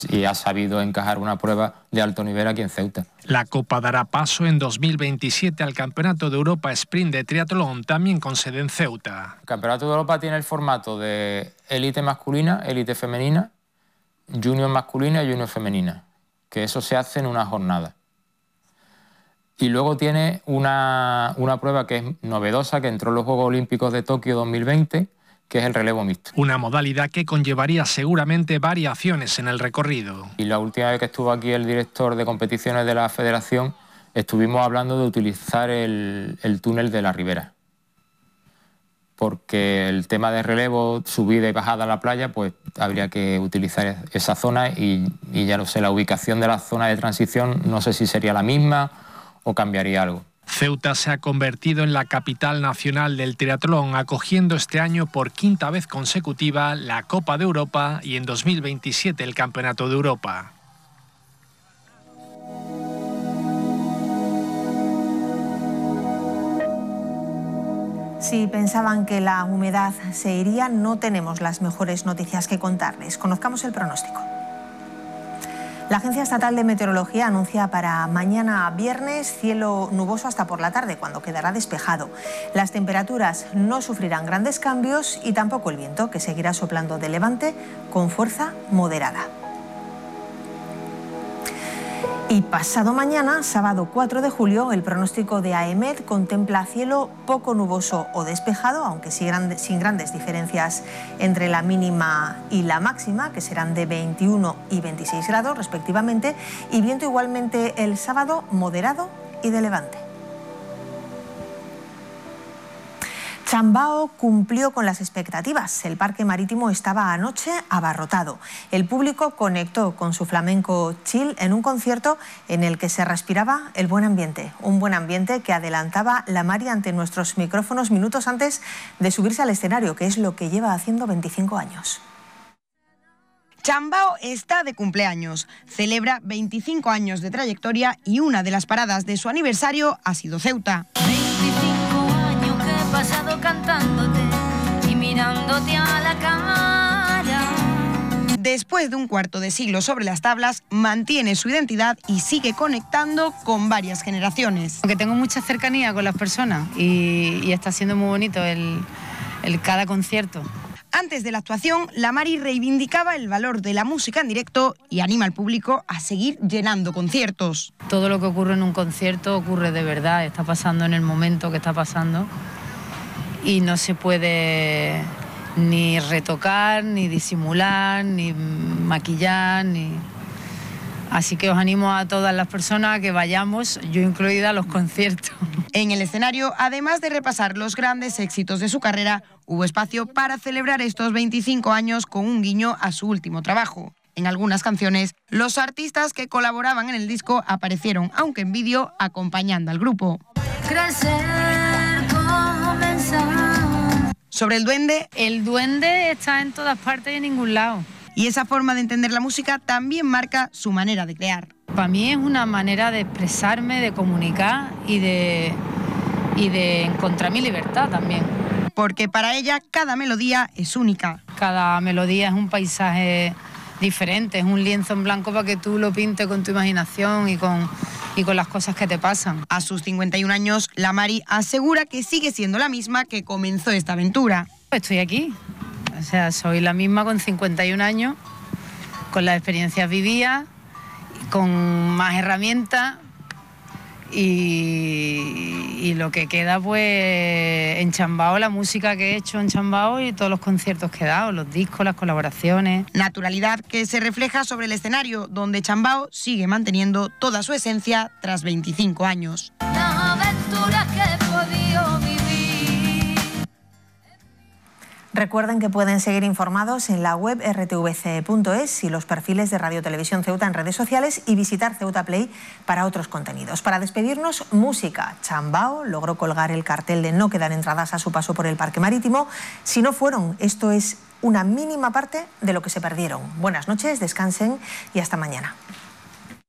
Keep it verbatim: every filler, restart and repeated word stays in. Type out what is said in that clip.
Y ha sabido encajar una prueba de alto nivel aquí en Ceuta. La Copa dará paso en dos mil veintisiete al Campeonato de Europa Sprint de Triatlón, también con sede en Ceuta. El Campeonato de Europa tiene el formato de élite masculina, élite femenina, junior masculina y junior femenina, que eso se hace en una jornada. Y luego tiene una, una prueba que es novedosa, que entró en los Juegos Olímpicos de Tokio dos mil veinte, que es el relevo mixto. Una modalidad que conllevaría seguramente variaciones en el recorrido. Y la última vez que estuvo aquí el director de competiciones de la federación, estuvimos hablando de utilizar el, el túnel de la Ribera. Porque el tema de relevo, subida y bajada a la playa, pues habría que utilizar esa zona y, y ya no sé, la ubicación de la zona de transición no sé si sería la misma o cambiaría algo. Ceuta se ha convertido en la capital nacional del triatlón, acogiendo este año por quinta vez consecutiva la Copa de Europa y en dos mil veintisiete el Campeonato de Europa. Si pensaban que la humedad se iría, no tenemos las mejores noticias que contarles. Conozcamos el pronóstico. La Agencia Estatal de Meteorología anuncia para mañana viernes cielo nuboso hasta por la tarde, cuando quedará despejado. Las temperaturas no sufrirán grandes cambios y tampoco el viento, que seguirá soplando de levante con fuerza moderada. Y pasado mañana, sábado cuatro de julio, el pronóstico de AEMET contempla cielo poco nuboso o despejado, aunque sin grandes diferencias entre la mínima y la máxima, que serán de veintiuno y veintiséis grados respectivamente, y viento igualmente el sábado moderado y de levante. Chambao cumplió con las expectativas. El parque marítimo estaba anoche abarrotado. El público conectó con su flamenco chill en un concierto en el que se respiraba el buen ambiente. Un buen ambiente que adelantaba la Mari ante nuestros micrófonos minutos antes de subirse al escenario, que es lo que lleva haciendo veinticinco años. Chambao está de cumpleaños. Celebra veinticinco años de trayectoria y una de las paradas de su aniversario ha sido Ceuta. Pasado cantándote y mirándote a la cara. Después de un cuarto de siglo sobre las tablas, mantiene su identidad y sigue conectando con varias generaciones. Porque tengo mucha cercanía con las personas y, y está siendo muy bonito el, el cada concierto. Antes de la actuación, la Mari reivindicaba el valor de la música en directo y anima al público a seguir llenando conciertos. Todo lo que ocurre en un concierto ocurre de verdad, está pasando en el momento que está pasando. Y no se puede ni retocar, ni disimular, ni maquillar, ni... Así que os animo a todas las personas a que vayamos, yo incluida, a los conciertos. En el escenario, además de repasar los grandes éxitos de su carrera, hubo espacio para celebrar estos veinticinco años con un guiño a su último trabajo. En algunas canciones, los artistas que colaboraban en el disco aparecieron, aunque en vídeo, acompañando al grupo. Crecer. Sobre el duende... El duende está en todas partes y en ningún lado. Y esa forma de entender la música también marca su manera de crear. Para mí es una manera de expresarme, de comunicar y de, y de encontrar mi libertad también. Porque para ella cada melodía es única. Cada melodía es un paisaje diferente, es un lienzo en blanco para que tú lo pintes con tu imaginación y con... y con las cosas que te pasan. A sus cincuenta y un años, la Mari asegura que sigue siendo la misma que comenzó esta aventura. Estoy aquí, o sea, soy la misma con cincuenta y un años, con las experiencias vividas, con más herramientas y, y lo que queda pues en Chambao, la música que he hecho en Chambao y todos los conciertos que he dado, los discos, las colaboraciones. Naturalidad que se refleja sobre el escenario, donde Chambao sigue manteniendo toda su esencia tras veinticinco años. Las aventuras que he podido vivir. Recuerden que pueden seguir informados en la web erre te ve ce punto es y los perfiles de Radio Televisión Ceuta en redes sociales y visitar Ceuta Play para otros contenidos. Para despedirnos, música. Chambao logró colgar el cartel de no quedar entradas a su paso por el Parque Marítimo. Si no fueron, esto es una mínima parte de lo que se perdieron. Buenas noches, descansen y hasta mañana.